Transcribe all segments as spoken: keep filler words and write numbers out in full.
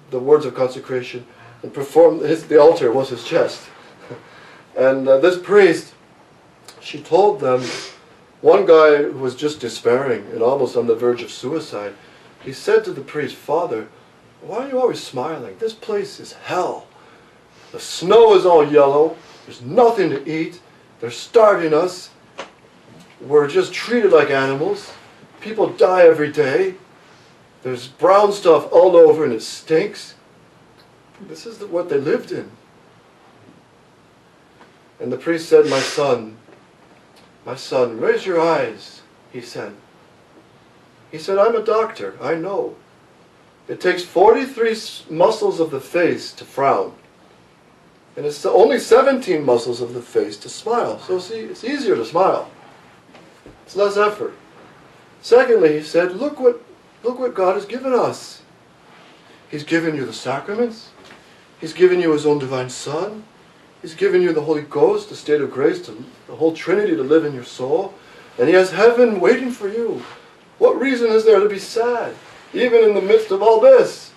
the words of consecration and performed. His, the altar was his chest. And uh, this priest, she told them, one guy who was just despairing and almost on the verge of suicide, he said to the priest, "Father, why are you always smiling? This place is hell. The snow is all yellow. There's nothing to eat. They're starving us. We're just treated like animals. People die every day. There's brown stuff all over and it stinks." This is the, what they lived in. And the priest said, "My son, my son, raise your eyes," he said. He said, "I'm a doctor, I know. It takes forty-three muscles of the face to frown. And it's only seventeen muscles of the face to smile. So see, it's easier to smile. It's less effort. Secondly," he said, look what, look what God has given us. He's given you the sacraments. He's given you his own divine Son. He's given you the Holy Ghost, the state of grace, to, the whole Trinity to live in your soul. And he has heaven waiting for you. What reason is there to be sad, even in the midst of all this?"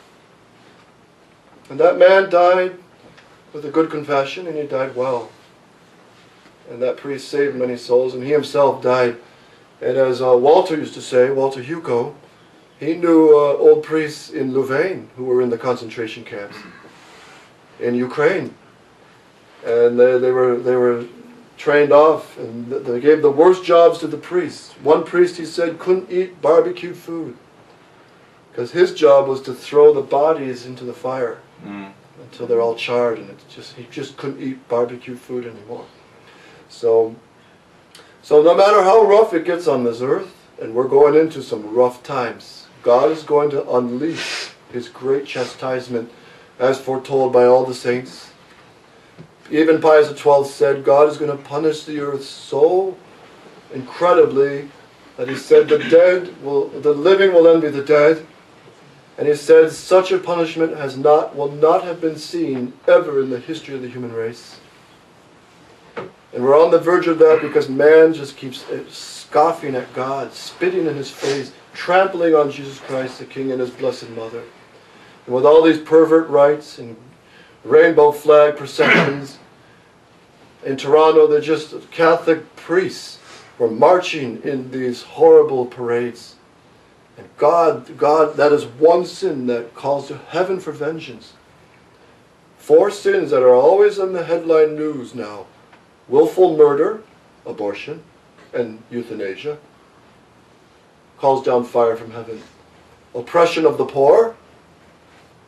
And that man died with a good confession, and he died well. And that priest saved many souls, and he himself died. And as uh, Walter used to say, Walter Hugo, he knew uh, old priests in Louvain who were in the concentration camps in Ukraine. And they, they, were, they were trained off, and they gave the worst jobs to the priests. One priest, he said, couldn't eat barbecued food because his job was to throw the bodies into the fire mm. until they're all charred, and it just, he just couldn't eat barbecued food anymore. So, so no matter how rough it gets on this earth, and we're going into some rough times, God is going to unleash his great chastisement as foretold by all the saints. Even Pius the twelfth said God is going to punish the earth so incredibly that he said the dead will, the living will envy the dead. And he said such a punishment has not, will not have been seen ever in the history of the human race. And we're on the verge of that because man just keeps scoffing at God, spitting in his face, trampling on Jesus Christ the King and his Blessed Mother. And with all these pervert rites and rainbow flag processions, in Toronto, they're just Catholic priests were marching in these horrible parades. And God, God, that is one sin that calls to heaven for vengeance. Four sins that are always in the headline news now: willful murder, abortion, and euthanasia. Calls down fire from heaven. Oppression of the poor.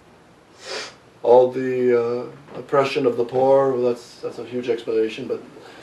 All the uh, oppression of the poor, well, that's, that's a huge explanation, but